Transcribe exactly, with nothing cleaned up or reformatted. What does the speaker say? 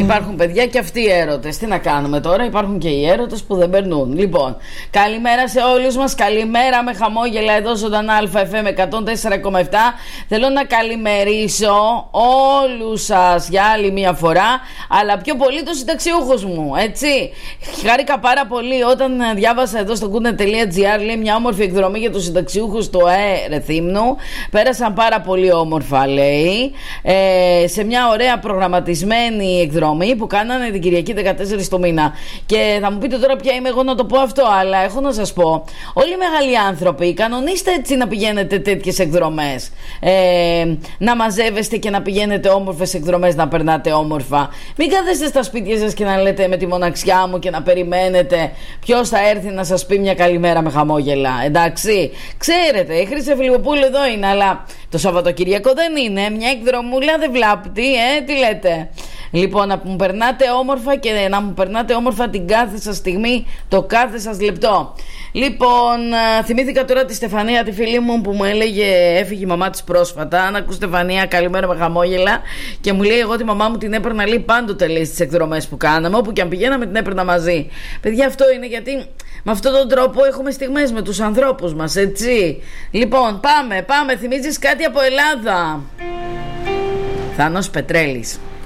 Υπάρχουν παιδιά και αυτοί οι έρωτες. Τι να κάνουμε τώρα, υπάρχουν και οι έρωτες που δεν περνούν. Λοιπόν, καλημέρα σε όλους μας. Καλημέρα με χαμόγελα εδώ ζωντανά ΑΕΦΕΜ εκατόν τέσσερα κόμμα επτά. Θέλω να καλημερίσω όλους σας για άλλη μια φορά, αλλά πιο πολύ τους συνταξιούχους μου, έτσι. Χάρηκα πάρα πολύ όταν διάβασα εδώ στο κούντε τελεία τζι άρ, λέει μια όμορφη εκδρομή για τους συνταξιούχους του ΑΕ Ρεθύμνου. Πέρασαν πάρα πολύ όμορφα, λέει, ε, σε μια ωραία προγραμματισμένη εκδρομή που κάνανε την Κυριακή δεκατέσσερις του μήνα. Και θα μου πείτε τώρα ποια είμαι εγώ να το πω αυτό, αλλά έχω να σας πω, όλοι οι μεγάλοι άνθρωποι κανονίστε έτσι να πηγαίνετε τέτοιες εκδρομές, ε, να μαζεύεστε και να πηγαίνετε όμορφες εκδρομές, να περνάτε όμορφα. Μην κάθεστε στα σπίτια σας και να λέτε με τη μοναξιά μου και να περιμένετε ποιος θα έρθει να σας πει μια καλημέρα με χαμόγελα. Εντάξει, ξέρετε, η Χρύσα Φιλιπποπούλου εδώ είναι, αλλά το Σαββατοκυριακό δεν είναι. Μια εκδρομούλα δεν βλάπτει, ε, τι λέτε. Λοιπόν, να μου περνάτε όμορφα και να μου περνάτε όμορφα την κάθε σας στιγμή, το κάθε σας λεπτό. Λοιπόν, θυμήθηκα τώρα τη Στεφανία, τη φίλη μου, που μου έλεγε, έφυγε η μαμά της πρόσφατα. Αν ακούς Στεφανία, καλημέρα με χαμόγελα. Και μου λέει, εγώ τη μαμά μου την έπαιρνα, λέει, πάντοτε, λέει, στις εκδρομές που κάναμε, όπου και αν πηγαίναμε την έπαιρνα μαζί. Παιδιά, αυτό είναι γιατί με αυτόν τον τρόπο έχουμε στιγμές με τους ανθρώπους μας, έτσι. Λοιπόν, πάμε, πάμε. Θυμίζεις κάτι από Ελλάδα? Θάνος Πετρέλης.